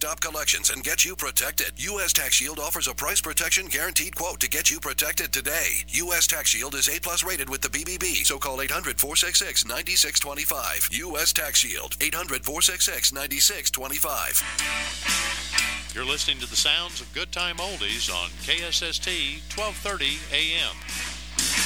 stop collections and get you protected. U.S. Tax Shield offers a price protection guaranteed quote to get you protected today. U.S. Tax Shield is A+ rated with the BBB, so call 800-466-9625. U.S. Tax Shield, 800-466-9625. You're listening to the sounds of Good Time Oldies on KSST 1230 AM.